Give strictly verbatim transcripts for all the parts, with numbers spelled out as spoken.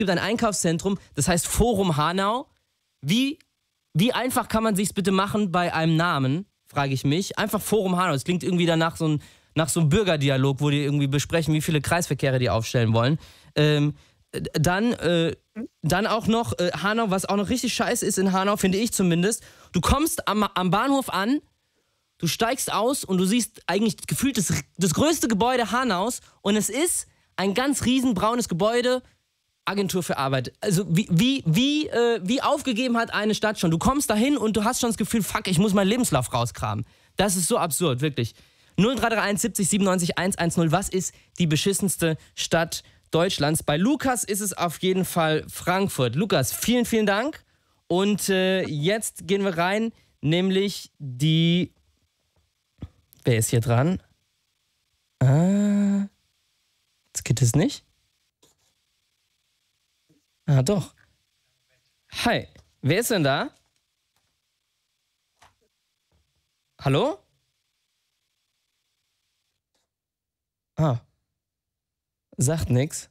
gibt ein Einkaufszentrum, das heißt Forum Hanau. Wie, wie einfach kann man sich's bitte machen bei einem Namen, frage ich mich. Einfach Forum Hanau. Das klingt irgendwie danach so ein, nach so einem Bürgerdialog, wo die irgendwie besprechen, wie viele Kreisverkehre die aufstellen wollen. Ähm, dann, äh, dann auch noch äh, Hanau, was auch noch richtig scheiße ist in Hanau, finde ich zumindest. Du kommst am, am Bahnhof an, du steigst aus und du siehst eigentlich gefühlt das, das größte Gebäude Hanaus und es ist ein ganz riesen braunes Gebäude, Agentur für Arbeit. Also wie, wie, wie, äh, wie aufgegeben hat eine Stadt schon. Du kommst dahin und du hast schon das Gefühl, fuck, ich muss meinen Lebenslauf rauskramen. Das ist so absurd, wirklich. null drei drei eins siebzig siebenundneunzig hundertzehn, was ist die beschissenste Stadt Deutschlands? Bei Lukas ist es auf jeden Fall Frankfurt. Lukas, vielen, vielen Dank. Und äh, jetzt gehen wir rein, nämlich die... Wer ist hier dran? Ah, jetzt geht es nicht. Ah, doch. Hi, wer ist denn da? Hallo? Ah. Sagt nix.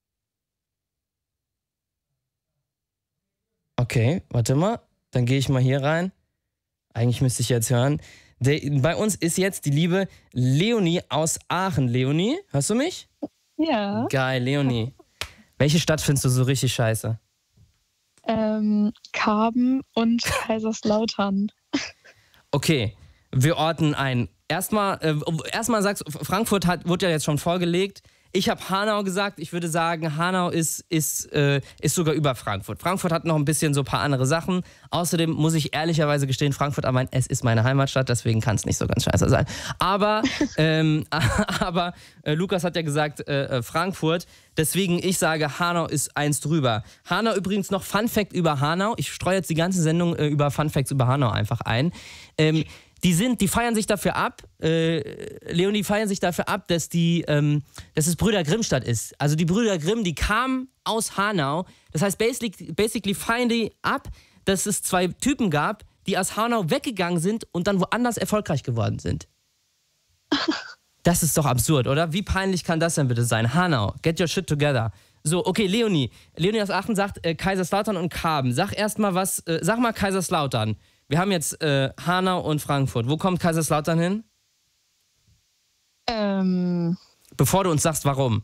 Okay, warte mal. Dann gehe ich mal hier rein. Eigentlich müsste ich jetzt hören. Der, bei uns ist jetzt die liebe Leonie aus Aachen. Leonie, hörst du mich? Ja. Geil, Leonie. Welche Stadt findest du so richtig scheiße? Ähm, Karben und Kaiserslautern. Okay, wir ordnen ein. Erstmal, äh, erstmal sagst du, Frankfurt hat, wurde ja jetzt schon vorgelegt. Ich habe Hanau gesagt. Ich würde sagen, Hanau ist, ist, äh, ist sogar über Frankfurt. Frankfurt hat noch ein bisschen so ein paar andere Sachen. Außerdem muss ich ehrlicherweise gestehen, Frankfurt, aber es ist meine Heimatstadt, deswegen kann es nicht so ganz scheiße sein. Aber, ähm, aber äh, Lukas hat ja gesagt, äh, Frankfurt. Deswegen, ich sage, Hanau ist eins drüber. Hanau übrigens noch Fun Fact über Hanau. Ich streue jetzt die ganze Sendung äh, über Fun Facts über Hanau einfach ein. Ähm, Die sind, die feiern sich dafür ab, äh, Leonie, die feiern sich dafür ab, dass die, ähm, dass es Brüder Grimm-Stadt ist. Also die Brüder Grimm, die kamen aus Hanau. Das heißt, basically, basically feiern die ab, dass es zwei Typen gab, die aus Hanau weggegangen sind und dann woanders erfolgreich geworden sind. Das ist doch absurd, oder? Wie peinlich kann das denn bitte sein? Hanau, get your shit together. So, okay, Leonie. Leonie aus Aachen sagt äh, Kaiserslautern und Karben. Sag erst mal was, äh, sag mal Kaiserslautern. Wir haben jetzt äh, Hanau und Frankfurt. Wo kommt Kaiserslautern hin? Ähm, Bevor du uns sagst, warum.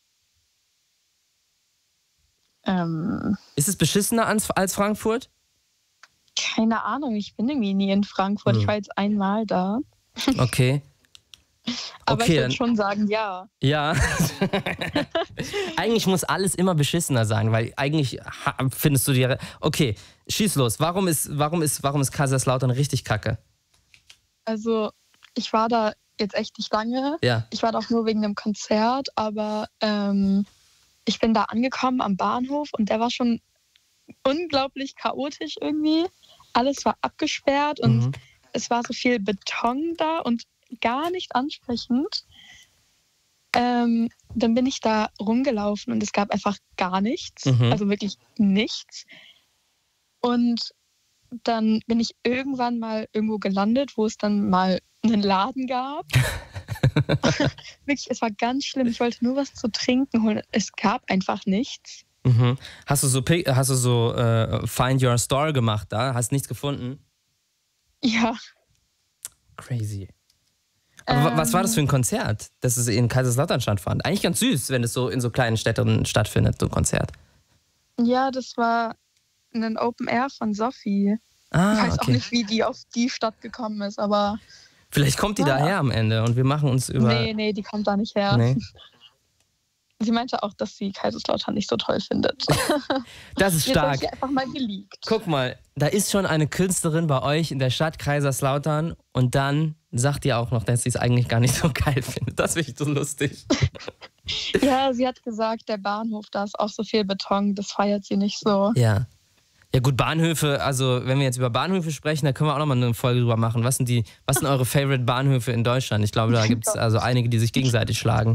ähm, Ist es beschissener als, als Frankfurt? keine Ahnung, ich bin irgendwie nie in Frankfurt. Hm. Ich war jetzt einmal da. Okay. Aber Okay, ich dann- würde schon sagen, ja. Ja. Eigentlich muss alles immer beschissener sein, weil eigentlich ha- findest du die... Okay, schieß los. Warum ist, warum ist, warum ist Kaiserslautern richtig kacke? Also, ich war da jetzt echt nicht lange. Ja. Ich war da auch nur wegen einem Konzert, aber ähm, ich bin da angekommen am Bahnhof und der war schon unglaublich chaotisch irgendwie. Alles war abgesperrt und Mhm. es war so viel Beton da und gar nicht ansprechend. Ähm, dann bin ich da rumgelaufen und es gab einfach gar nichts. Mhm. Also wirklich nichts. Und dann bin ich irgendwann mal irgendwo gelandet, wo es dann mal einen Laden gab. Wirklich, es war ganz schlimm. Ich wollte nur was zu trinken holen. Es gab einfach nichts. Mhm. Hast du so, Pick- hast du so äh, Find Your Store gemacht da? Hast nichts gefunden? Ja. Crazy. Aber wa- was war das für ein Konzert, das es in Kaiserslautern stattfand? Eigentlich ganz süß, wenn es so in so kleinen Städten stattfindet, so ein Konzert. Ja, das war ein Open Air von Sophie. Ich Ah, weiß auch okay. nicht, wie die auf die Stadt gekommen ist, aber Vielleicht kommt die Ja. daher am Ende und wir machen uns über... nee, nee, die kommt da nicht her. Nee. Sie meinte auch, dass sie Kaiserslautern nicht so toll findet. Das ist Jetzt habe stark. ich ihr einfach mal geleakt. Guck mal, da ist schon eine Künstlerin bei euch in der Stadt Kaiserslautern und dann sagt ihr auch noch, dass sie es eigentlich gar nicht so geil findet. Das finde ich so lustig. Ja, sie hat gesagt, der Bahnhof, da ist auch so viel Beton, das feiert sie nicht so. Ja. Ja gut, Bahnhöfe, also wenn wir jetzt über Bahnhöfe sprechen, da können wir auch nochmal eine Folge drüber machen. Was sind die, was sind eure Favorite Bahnhöfe in Deutschland? Ich glaube, da gibt es also einige, die sich gegenseitig schlagen.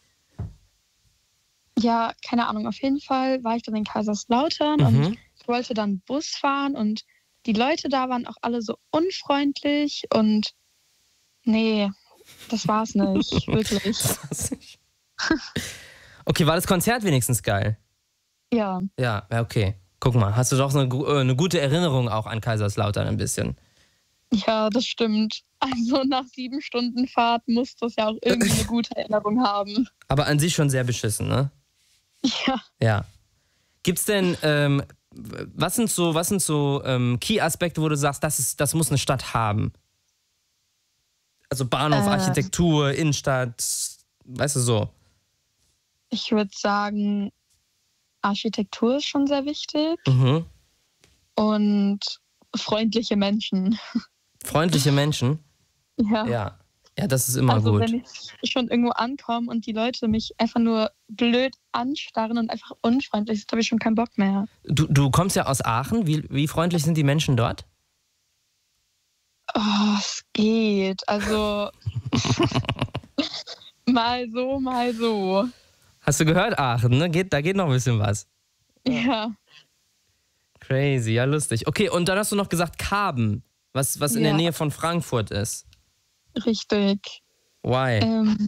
Ja, keine Ahnung, auf jeden Fall war ich dann in Kaiserslautern und Mhm. ich wollte dann Bus fahren und die Leute da waren auch alle so unfreundlich und nee, das war's nicht, wirklich. Okay, war das Konzert wenigstens geil? Ja. Ja, ja, okay. Guck mal, hast du doch eine, gu- äh, eine gute Erinnerung auch an Kaiserslautern ein bisschen. Ja, das stimmt. Also nach sieben Stunden Fahrt muss das ja auch irgendwie eine gute Erinnerung haben. Aber an sich schon sehr beschissen, ne? Ja. Ja. Gibt's denn, ähm, was sind so, was sind so ähm, Key-Aspekte, wo du sagst, das, ist, das muss eine Stadt haben? Also Bahnhof, Äh. Architektur, Innenstadt, weißt du so. Ich würde sagen, Architektur ist schon sehr wichtig Mhm. und freundliche Menschen. Freundliche Menschen. Ja. Ja. Ja, das ist immer Also gut. wenn ich schon irgendwo ankomme und die Leute mich einfach nur blöd anstarren und einfach unfreundlich sind, habe ich schon keinen Bock mehr. Du, du kommst ja aus Aachen. Wie, wie freundlich sind die Menschen dort? Oh, es geht. Also mal so, mal so. Hast du gehört, Aachen, ne? Geht, da geht noch ein bisschen was. Ja. Crazy, ja lustig. Okay, und dann hast du noch gesagt Karben, was, was in Ja. der Nähe von Frankfurt ist. Richtig. Why? Ähm,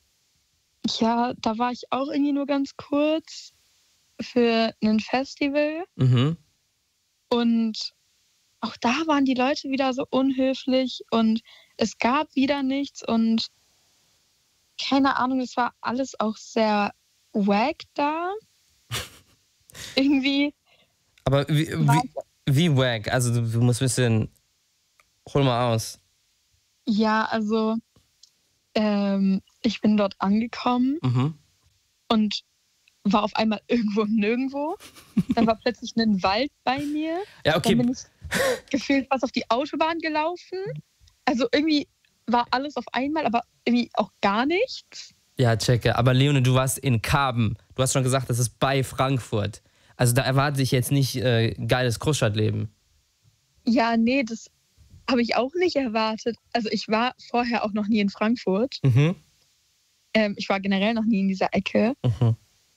ja, da war ich auch irgendwie nur ganz kurz für ein Festival Mhm. und auch da waren die Leute wieder so unhöflich und es gab wieder nichts und keine Ahnung, es war alles auch sehr wack da. Irgendwie. Aber wie, wie, wie wack? Also du, du musst ein bisschen, hol mal aus. Ja, also ähm, ich bin dort angekommen Mhm. und war auf einmal irgendwo im Nirgendwo. Dann war plötzlich ein Wald bei mir. Ja, Dann okay. bin ich gefühlt fast auf die Autobahn gelaufen. Also irgendwie war alles auf einmal, aber irgendwie auch gar nichts. Ja, checke. Aber Leone, du warst in Karben. Du hast schon gesagt, das ist bei Frankfurt. Also da erwarte ich jetzt nicht äh, geiles Großstadtleben. Ja, nee, das habe ich auch nicht erwartet. Also ich war vorher auch noch nie in Frankfurt. Mhm. Ähm, ich war generell noch nie in dieser Ecke. Mhm.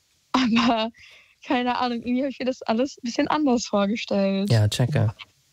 Aber keine Ahnung, irgendwie habe ich mir das alles ein bisschen anders vorgestellt. Ja, checke.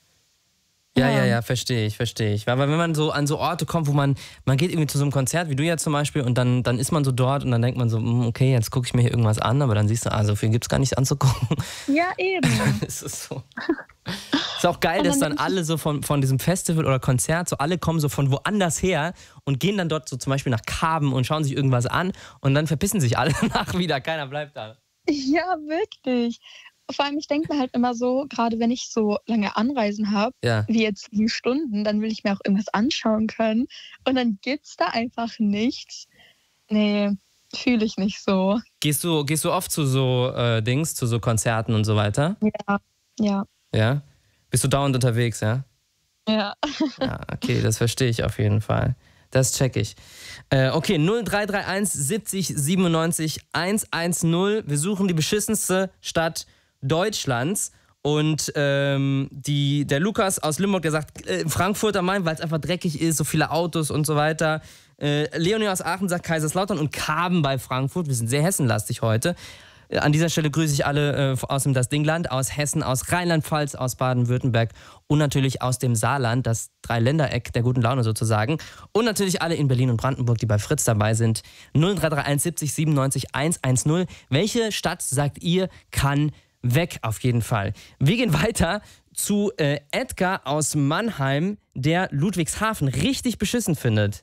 Ja, Ja. ja, ja, verstehe ich, verstehe ich. Weil wenn man so an so Orte kommt, wo man, man geht irgendwie zu so einem Konzert, wie du jetzt zum Beispiel, und dann, dann ist man so dort und dann denkt man so, hm, okay, jetzt gucke ich mir hier irgendwas an, aber dann siehst du, ah, so viel gibt es gar nicht anzugucken. Ja, eben. Es ist so. Ist auch geil, Und dass dann dann alle so von, von diesem Festival oder Konzert, so alle kommen so von woanders her und gehen dann dort so zum Beispiel nach Karben und schauen sich irgendwas an und dann verpissen sich alle danach wieder, keiner bleibt da. Ja, wirklich. Vor allem, ich denke mir halt immer so, gerade wenn ich so lange Anreisen habe, Ja. wie jetzt sieben Stunden, dann will ich mir auch irgendwas anschauen können. Und dann gibt's da einfach nichts. Nee, fühle ich nicht so. Gehst du, gehst du oft zu so äh, Dings, zu so Konzerten und so weiter? Ja, ja, Ja? Bist du dauernd unterwegs, ja? ja. Ja, okay, das verstehe ich auf jeden Fall. Das check ich. Äh, okay, null drei drei eins siebzig siebenundneunzig hundertzehn. Wir suchen die beschissenste Stadt Deutschlands. Und ähm, die, der Lukas aus Limburg, der sagt äh, Frankfurt am Main, weil es einfach dreckig ist, so viele Autos und so weiter. Äh, Leonie aus Aachen sagt Kaiserslautern und Karben bei Frankfurt. Wir sind sehr hessenlastig heute. Äh, an dieser Stelle grüße ich alle äh, aus dem Das Dingland, aus Hessen, aus Rheinland-Pfalz, aus Baden-Württemberg und natürlich aus dem Saarland, das Dreiländereck der guten Laune sozusagen. Und natürlich alle in Berlin und Brandenburg, die bei Fritz dabei sind. null drei drei eins siebzig siebenundneunzig hundertzehn. Welche Stadt, sagt ihr, kann weg auf jeden Fall? Wir gehen weiter zu äh, Edgar aus Mannheim, der Ludwigshafen richtig beschissen findet.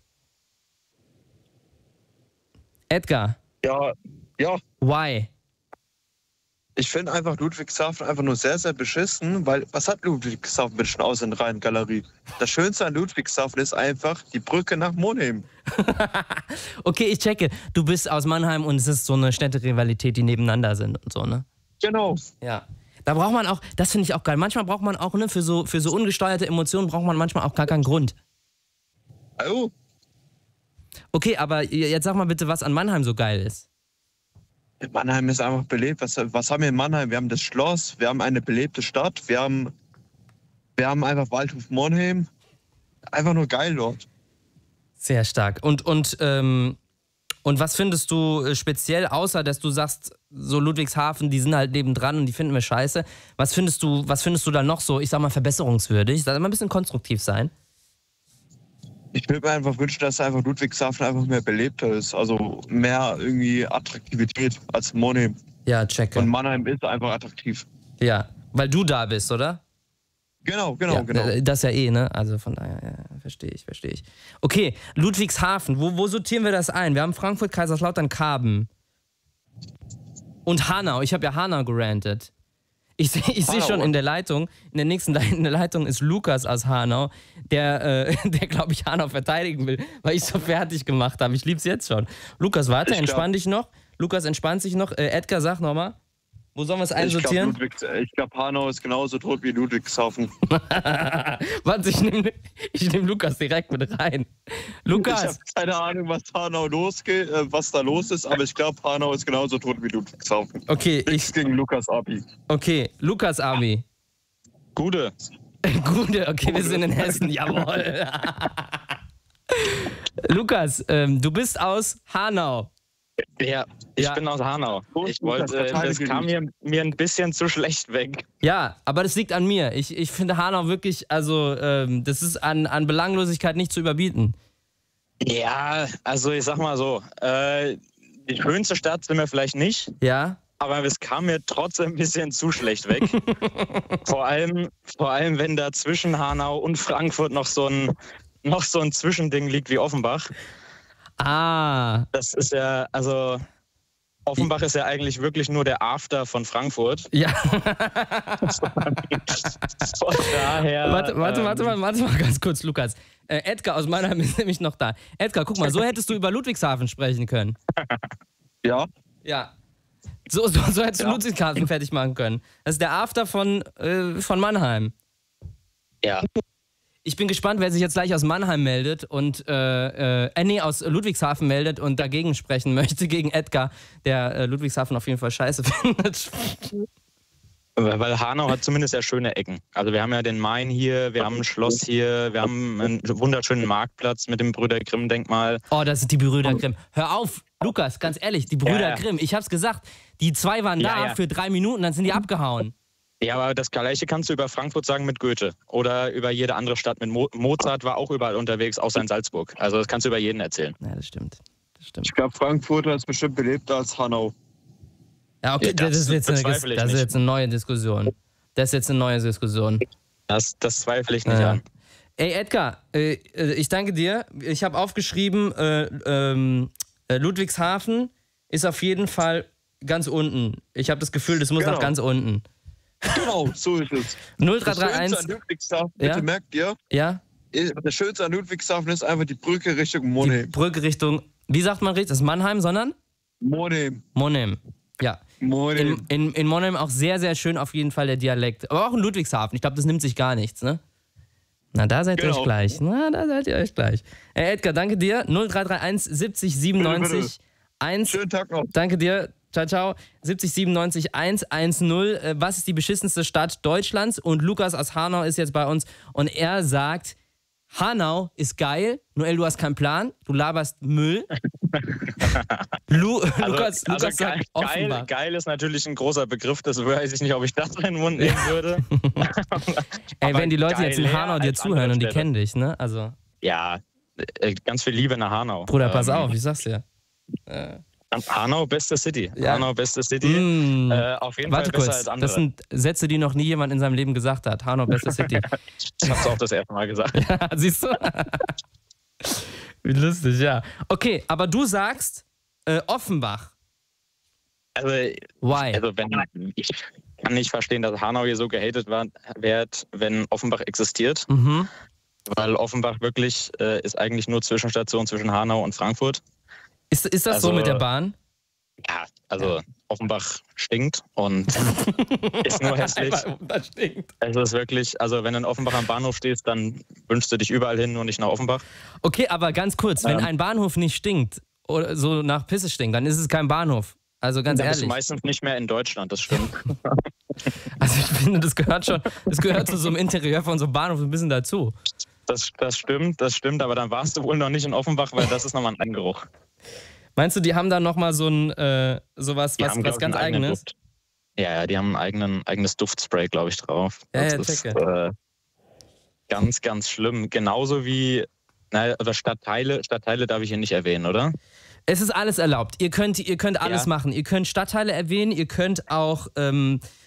Edgar, Ja, ja. why? Ich finde einfach Ludwigshafen einfach nur sehr, sehr beschissen, weil was hat Ludwigshafen bitte schon außer einer reinen Galerie? Das Schönste an Ludwigshafen ist einfach die Brücke nach Monheim. Okay, ich checke. Du bist aus Mannheim und es ist so eine Städterivalität, die nebeneinander sind und so, ne? Genau. Ja. Da braucht man auch, das finde ich auch geil. Manchmal braucht man auch, ne, für so, für so ungesteuerte Emotionen braucht man manchmal auch gar keinen Grund. Oh, Okay, aber jetzt sag mal bitte, was an Mannheim so geil ist. Mannheim ist einfach belebt. Was, was haben wir in Mannheim? Wir haben das Schloss, wir haben eine belebte Stadt, wir haben, wir haben einfach Waldhof Monheim. Einfach nur geil dort. Sehr stark. Und, und, ähm, und was findest du äh, speziell, außer dass du sagst, so Ludwigshafen, die sind halt nebendran und die finden wir scheiße. Was findest du, was findest du da noch so, ich sag mal, verbesserungswürdig? Sag mal ein bisschen konstruktiv sein. Ich würde mir einfach wünschen, dass einfach Ludwigshafen einfach mehr belebter ist. Also mehr irgendwie Attraktivität als Monheim. Ja, checke. Und Mannheim ist einfach attraktiv. Ja, weil du da bist, oder? Genau, genau, ja, genau. Das ja eh, ne? Also von daher, ja, verstehe ich, verstehe ich. Okay, Ludwigshafen, wo, wo sortieren wir das ein? Wir haben Frankfurt, Kaiserslautern, Karben. Und Hanau, ich habe ja Hanau gerantet. Ich sehe ich seh schon in der Leitung, in der nächsten in der Leitung ist Lukas aus Hanau, der, äh, der glaube ich, Hanau verteidigen will, weil ich so fertig gemacht habe. Ich lieb's jetzt schon. Lukas, warte, ich entspann glaub, dich noch. Lukas, entspannt sich noch. Äh, Edgar, sag nochmal. Wo sollen wir es einsortieren? Ich glaube, glaub, Hanau ist genauso tot wie Ludwigshafen. Warte, ich nehme ich nehm Lukas direkt mit rein. Lukas! Ich habe keine Ahnung, was Hanau losgeht, äh, was da los ist, aber ich glaube, Hanau ist genauso tot wie Ludwigshafen. Okay, Nichts ich... gegen Lukas Abi. Okay, Lukas Abi. Gute. Gute, okay, Gute. Wir sind in Hessen, jawohl. Lukas, ähm, du bist aus Hanau. Ja, ich ja. bin aus Hanau. Ich wollte, das kam mir, mir ein bisschen zu schlecht weg. Ja, aber das liegt an mir. Ich, ich finde Hanau wirklich, also ähm, das ist an, an Belanglosigkeit nicht zu überbieten. Ja, also ich sag mal so, äh, die schönste Stadt sind wir vielleicht nicht. Ja. Aber es kam mir trotzdem ein bisschen zu schlecht weg. vor allem, vor allem, wenn da zwischen Hanau und Frankfurt noch so ein, noch so ein Zwischending liegt wie Offenbach. Ah. Das ist ja, also Offenbach ist ja eigentlich wirklich nur der After von Frankfurt. Ja. Von daher... Warte, warte, ähm, warte, mal, warte mal ganz kurz, Lukas. Äh, Edgar aus Mannheim ist nämlich noch da. Edgar, guck mal, so hättest du über Ludwigshafen sprechen können. Ja. Ja. So, so, so hättest du ja. Ludwigshafen fertig machen können. Das ist der After von, äh, von Mannheim. Ja. Ich bin gespannt, wer sich jetzt gleich aus Mannheim meldet und, äh, äh, nee, aus Ludwigshafen meldet und dagegen sprechen möchte, gegen Edgar, der äh, Ludwigshafen auf jeden Fall scheiße findet. Weil Hanau hat zumindest ja schöne Ecken. Also wir haben ja den Main hier, wir haben ein Schloss hier, wir haben einen wunderschönen Marktplatz mit dem Brüder Grimm-Denkmal. Oh, das sind die Brüder Grimm. Hör auf, Lukas, ganz ehrlich, die Brüder ja, ja. Grimm, ich hab's gesagt, die zwei waren ja, da ja. für drei Minuten, dann sind die abgehauen. Ja, aber das Gleiche kannst du über Frankfurt sagen mit Goethe oder über jede andere Stadt mit Mo Mozart war auch überall unterwegs, außer in Salzburg. Also das kannst du über jeden erzählen. Ja, das stimmt. Das stimmt. Ich glaube, Frankfurter ist bestimmt belebter als Hanau. Ja, okay, ja, das, das, ist jetzt eine, das ist jetzt eine neue Diskussion. Das ist jetzt eine neue Diskussion. Das, das zweifle ich nicht ja. an. Ey, Edgar, äh, ich danke dir. Ich habe aufgeschrieben, äh, ähm, Ludwigshafen ist auf jeden Fall ganz unten. Ich habe das Gefühl, das muss genau. nach ganz unten. Genau, so ist es. null drei drei eins. Das Schönste an Ludwigshafen, bitte ja? merkt ihr, ja? das Schönste an Ludwigshafen ist einfach die Brücke Richtung Monheim. Die Brücke Richtung, wie sagt man richtig? Das ist Mannheim, sondern? Monheim. Monheim, ja. Monheim. In, in, in Monheim auch sehr, sehr schön auf jeden Fall der Dialekt. Aber auch in Ludwigshafen. Ich glaube, das nimmt sich gar nichts, ne? Na, da seid ihr genau. euch gleich. Na, da seid ihr euch gleich. Ey, Edgar, danke dir. null drei drei eins siebzig siebenundneunzig eins. Schönen Tag noch. Danke dir. Ciao, ciao. siebzig siebenundneunzig hundertzehn. Was ist die beschissenste Stadt Deutschlands? Und Lukas aus Hanau ist jetzt bei uns und er sagt, Hanau ist geil, Noel, du hast keinen Plan, du laberst Müll. Lu also, Lukas, also Lukas geil, sagt offenbar. Geil, geil ist natürlich ein großer Begriff, das weiß ich nicht, ob ich das in den Mund nehmen würde. Ey, wenn die Leute jetzt in Hanau dir zuhören und die Städte. kennen dich, ne? Also. Ja, ganz viel Liebe nach Hanau. Bruder, pass ähm, auf, ich sag's dir. Äh. Hanau, beste City. Ja. Hanau, beste City. Mm. Äh, auf jeden Warte Fall besser kurz, als andere. das sind Sätze, die noch nie jemand in seinem Leben gesagt hat. Hanau, beste City. Ich hab's auch das erste Mal gesagt. Ja, siehst du? Wie lustig, ja. Okay, aber du sagst äh, Offenbach. Also, Why? also wenn, ich kann nicht verstehen, dass Hanau hier so gehatet wird, wenn Offenbach existiert. Mhm. Weil Offenbach wirklich äh, ist eigentlich nur Zwischenstation zwischen Hanau und Frankfurt. Ist, ist das also, so mit der Bahn? Ja, also Offenbach stinkt und ist nur hässlich. Das stinkt. Es ist wirklich, also wenn du in Offenbach am Bahnhof stehst, dann wünschst du dich überall hin, nur nicht nach Offenbach. Okay, aber ganz kurz, wenn Ähm. ein Bahnhof nicht stinkt oder so nach Pisse stinkt, dann ist es kein Bahnhof. Also ganz Dann bist ehrlich. du meistens nicht mehr in Deutschland, das stimmt. Also ich finde, das gehört schon, das gehört zu so einem Interieur von so einem Bahnhof ein bisschen dazu. Das, das stimmt, das stimmt, aber dann warst du wohl noch nicht in Offenbach, weil das ist nochmal ein Angeruch. Meinst du, die haben da nochmal so ein, äh, sowas, Die was, haben, was glaub ich, ganz einen eigenen eigenes? Duft. Ja, ja, die haben ein eigenen, eigenes Duftspray, glaube ich, drauf. Ja, Das ja, ist checke. äh, ganz, ganz schlimm. Genauso wie, naja, oder Stadtteile, Stadtteile darf ich hier nicht erwähnen, oder? Es ist alles erlaubt. Ihr könnt, ihr könnt alles Ja. machen. Ihr könnt Stadtteile erwähnen, ihr könnt auch ähm,